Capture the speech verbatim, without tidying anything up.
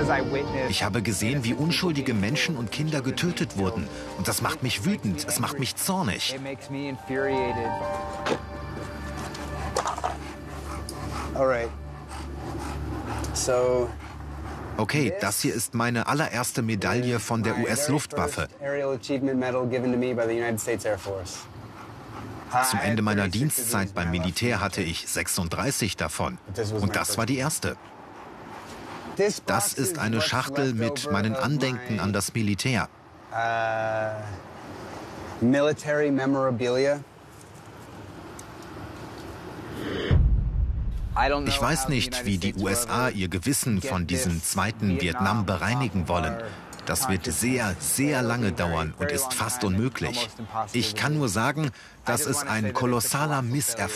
Ich habe gesehen, wie unschuldige Menschen und Kinder getötet wurden. Und das macht mich wütend, es macht mich zornig. Okay, das hier ist meine allererste Medaille von der U S-Luftwaffe. Zum Ende meiner Dienstzeit beim Militär hatte ich sechsunddreißig davon. Und das war die erste. Das ist eine Schachtel mit meinen Andenken an das Militär. Military memorabilia. Ich weiß nicht, wie die U S A ihr Gewissen von diesem zweiten Vietnam bereinigen wollen. Das wird sehr, sehr lange dauern und ist fast unmöglich. Ich kann nur sagen, dass es ein kolossaler Misserfolg ist.